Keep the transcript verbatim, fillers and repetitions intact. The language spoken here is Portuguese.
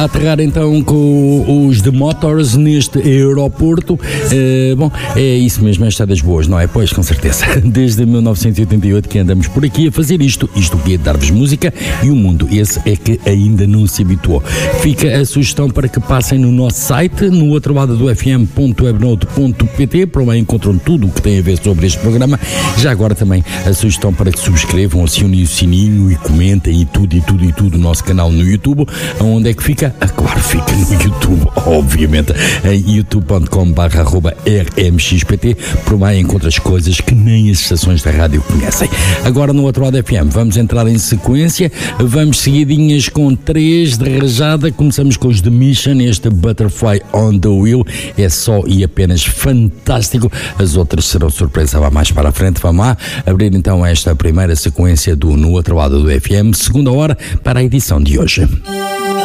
a aterrar então com os The Motors neste aeroporto. Uh, bom, é isso mesmo, é estradas boas, não é? Pois, com certeza. Desde mil novecentos e oitenta e oito que andamos por aqui a fazer isto. Isto que é dar-vos música e o mundo. Esse é que ainda não se habituou. Fica a sugestão para que passem no nosso site, no outro lado do f m ponto webnote ponto p t, para lá encontram tudo o que tem a ver sobre este programa. Já agora também a sugestão para que subscrevam, acionem o sininho e comentem e tudo e tudo e tudo o nosso canal no YouTube. Onde é que fica? Ah, claro, fica no YouTube, obviamente, em youtube ponto com barra arroba r m x p t. Por lá encontras coisas que nem as estações da rádio conhecem. Agora no outro lado F M vamos entrar em sequência, vamos seguidinhas com três de rajada. Começamos com os The Mission, este Butterfly on the Wheel é só e apenas fantástico, as outras serão surpresa, vá mais para a frente. Vamos lá abrir então esta primeira sequência do No Outro Lado do F M, segunda hora para a edição de hoje.